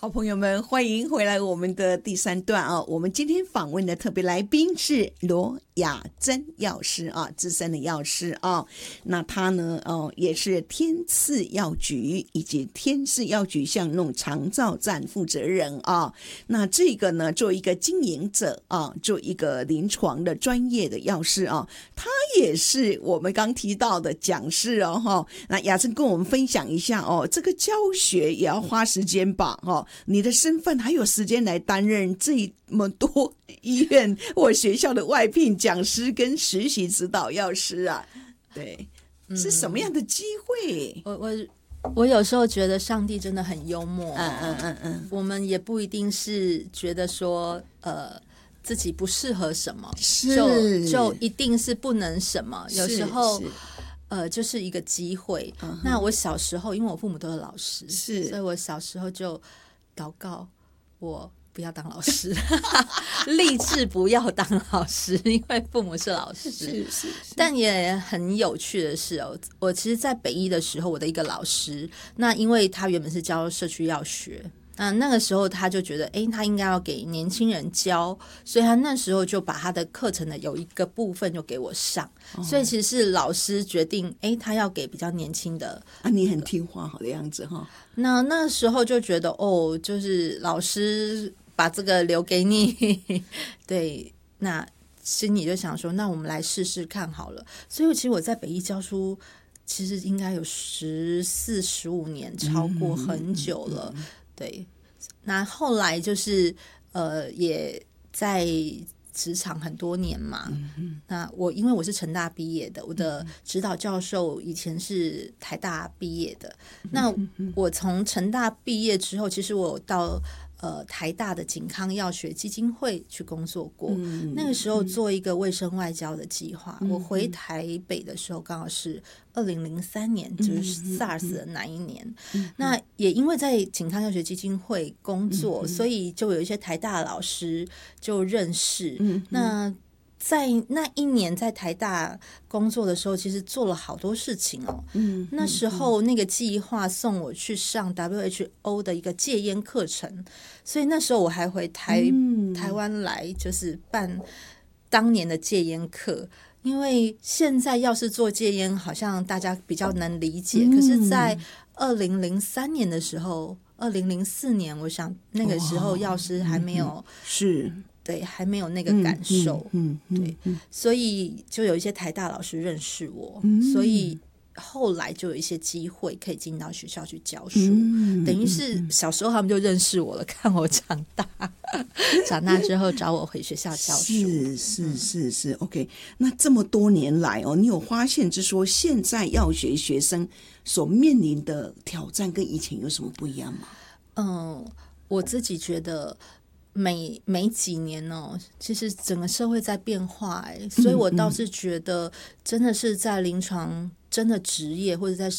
好朋友们，欢迎回来我们的第3段啊！我们今天访问的特别来宾是罗雅珍药师啊，资深的药师啊。那他呢，也是天赐药局以及天赐药局巷弄长照站负责人啊。那这个呢，做一个经营者啊，做一个临床的专业的药师啊，他也是我们刚提到的讲师哦哈。那雅珍跟我们分享一下哦，这个教学也要花时间吧哈。你的身份还有时间来担任这么多医院或学校的外聘讲师跟实习指导药师啊？对，是什么样的机会？ 我有时候觉得上帝真的很幽默。我们也不一定是觉得说自己不适合什么，就一定是不能什么。有时候就是一个机会。那我小时候，因为我父母都是老师，所以我小时候就祷告我不要当老师，立志不要当老师，因为父母是老师。是。但也很有趣的是我其实在北医的时候，我的一个老师，那因为他原本是教社区药学，那个时候他就觉得他应该要给年轻人教，所以他那时候就把他的课程的有一个部分就给我上。所以其实是老师决定他要给比较年轻的你很听话好的样子哈。 那时候就觉得就是老师把这个留给你对，那心里就想说那我们来试试看好了。所以其实我在北医教书其实应该有14、15年，超过很久了。对，那后来就是也在职场很多年嘛。那因为我是成大毕业的，我的指导教授以前是台大毕业的。那我从成大毕业之后，其实我有到台大的景康药学基金会去工作过。那个时候做一个卫生外交的计划。我回台北的时候刚好是2003年，就是 SARS 的那一年。那也因为在景康药学基金会工作，所以就有一些台大的老师就认识。那在那一年在台大工作的时候，其实做了好多事情那时候那个计划送我去上 WHO 的一个戒烟课程，所以那时候我还回台湾来，就是办当年的戒烟课。因为现在要是做戒烟，好像大家比较能理解，可是在2003年的时候，2004年，我想那个时候药师还没有对，还没有那个感受。对，所以就有一些台大老师认识我，所以后来就有一些机会可以进到学校去教书。等于是小时候他们就认识我了，看我长大，长大之后找我回学校教书。 是 OK。 那这么多年来你有发现就是说现在药学学生所面临的挑战跟以前有什么不一样吗？ 我自己觉得每几年其实整个社会在变化所以我倒是觉得真的是在临床真的职业或者在